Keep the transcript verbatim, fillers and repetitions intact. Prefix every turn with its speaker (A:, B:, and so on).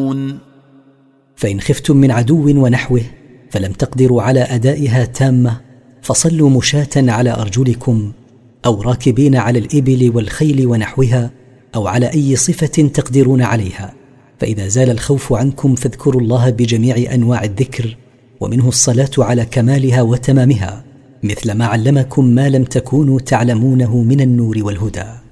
A: تتقون.
B: فإن خفتم من عدو ونحوه فلم تقدروا على أدائها تامة فصلوا مشاة على أرجلكم، أو راكبين على الإبل والخيل ونحوها، أو على أي صفة تقدرون عليها. فإذا زال الخوف عنكم فاذكروا الله بجميع أنواع الذكر، ومنه الصلاة على كمالها وتمامها، مثل ما علمكم ما لم تكونوا تعلمونه من النور والهدى.